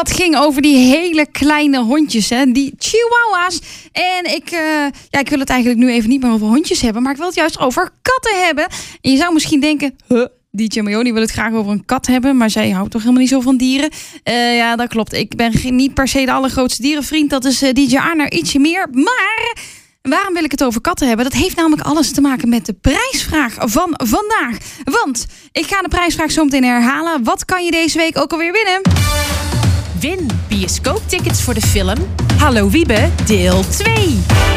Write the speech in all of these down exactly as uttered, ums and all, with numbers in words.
dat ging over die hele kleine hondjes, hè? Die chihuahua's. En ik, uh, ja, ik wil het eigenlijk nu even niet meer over hondjes hebben, maar ik wil het juist over katten hebben. En je zou misschien denken, huh, D J Mayoni wil het graag over een kat hebben, maar zij houdt toch helemaal niet zo van dieren? Uh, ja, dat klopt. Ik ben geen, niet per se de allergrootste dierenvriend. Dat is uh, D J Arner ietsje meer. Maar waarom wil ik het over katten hebben? Dat heeft namelijk alles te maken met de prijsvraag van vandaag. Want ik ga de prijsvraag zo meteen herhalen. Wat kan je deze week ook alweer winnen? Win bioscooptickets voor de film Hallo Wiebe deel twee.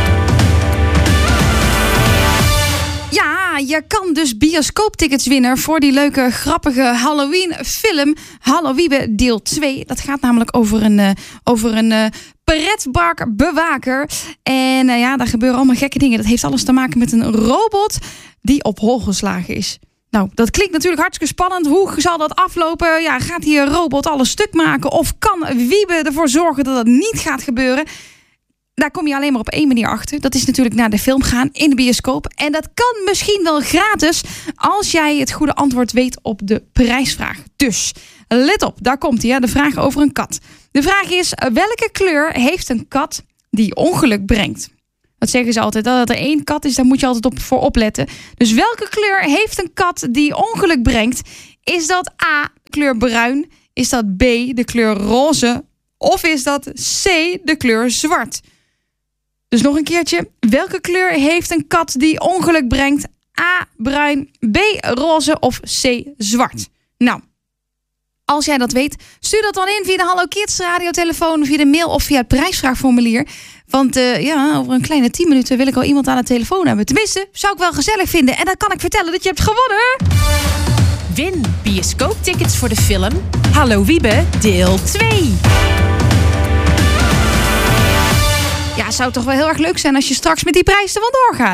Ja, je kan dus bioscooptickets winnen voor die leuke, grappige Halloween-film Hallo Wiebe deel twee. Dat gaat namelijk over een, uh, over een uh, pretparkbewaker. En uh, ja, daar gebeuren allemaal gekke dingen. Dat heeft alles te maken met een robot die op hol geslagen is. Nou, dat klinkt natuurlijk hartstikke spannend. Hoe zal dat aflopen? Ja, gaat die robot alles stuk maken? Of kan Wiebe ervoor zorgen dat dat niet gaat gebeuren? Daar kom je alleen maar op één manier achter. Dat is natuurlijk naar de film gaan in de bioscoop. En dat kan misschien wel gratis als jij het goede antwoord weet op de prijsvraag. Dus let op, daar komt hij, de vraag over een kat. De vraag is, welke kleur heeft een kat die ongeluk brengt? Dat zeggen ze altijd, dat er één kat is, daar moet je altijd op voor opletten. Dus welke kleur heeft een kat die ongeluk brengt? Is dat A, kleur bruin? Is dat B, de kleur roze? Of is dat C, de kleur zwart? Dus nog een keertje. Welke kleur heeft een kat die ongeluk brengt? A, bruin, B, roze of C, zwart? Nou, als jij dat weet, stuur dat dan in via de Hallo Kids radiotelefoon, via de mail of via het prijsvraagformulier. Want uh, ja, over een kleine tien minuten wil ik al iemand aan de telefoon hebben. Tenminste, zou ik wel gezellig vinden. En dan kan ik vertellen dat je hebt gewonnen. Win bioscooptickets voor de film Hallo Wiebe deel twee. Ja, zou toch wel heel erg leuk zijn als je straks met die prijs er vandoor gaat.